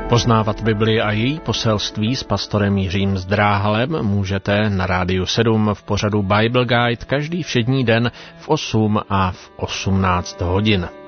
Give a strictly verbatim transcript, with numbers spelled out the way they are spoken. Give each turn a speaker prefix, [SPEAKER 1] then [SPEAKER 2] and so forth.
[SPEAKER 1] Poznávat Bibli a její poselství s pastorem Jiřím Zdráhalem můžete na Rádiu sedm v pořadu Bible Guide každý všední den v osm a v osmnáct hodin.